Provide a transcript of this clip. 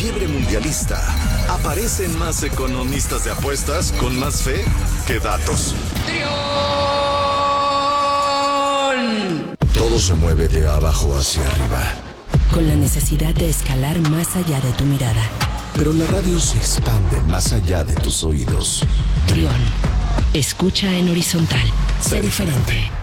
fiebre mundialista, aparecen más economistas de apuestas con más fe que datos. Todo se mueve de abajo hacia arriba, con la necesidad de escalar más allá de tu mirada. pero la radio se expande más allá de tus oídos. Trión. Escucha en horizontal. Sé diferente.